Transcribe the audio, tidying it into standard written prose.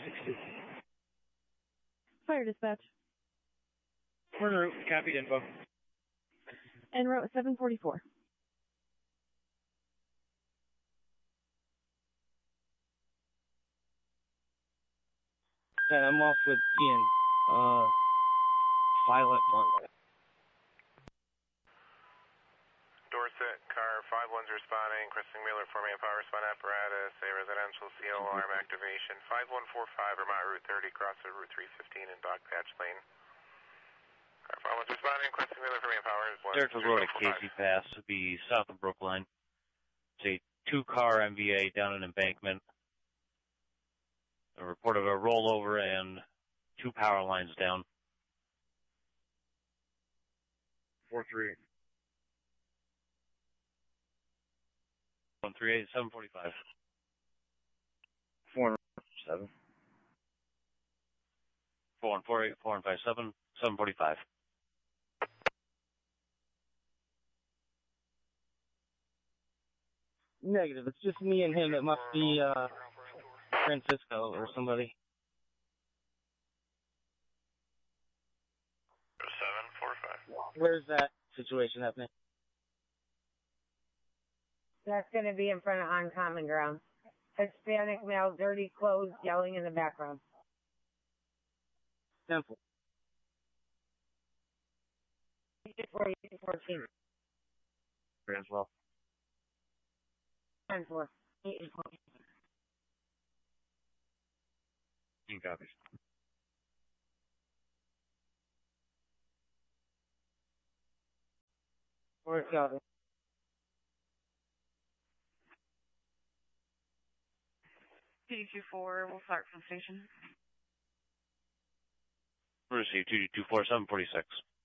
Fire dispatch. We're en route. Copied info. En route 744. And I'm off with Ian. Violet Broadway. Dorset, car 51's responding, Kristen Wheeler, forming a power response apparatus, a residential CO alarm activation, 5145, Vermont Route 30, cross of Route 315 in Dogpatch Lane. Car 51's responding, Kristen Wheeler, forming a power response. Saratoga Road at Casey Pass would be south of Brookline. It's a 2-car MVA down an embankment. A report of a rollover and 2 power lines down. 438. 138, 745. 407. 4148, 4157, 745. Negative. It's just me and him. It must be, Francisco or somebody. 745. Where's that situation happening? That's going to be in front of Uncommon Ground. Hispanic male, dirty clothes, yelling in the background. Temple. 14. As well. 10-4. 8 and 14. Copies. Where's copy? PD24, we'll start from station. Receive 2224, 746.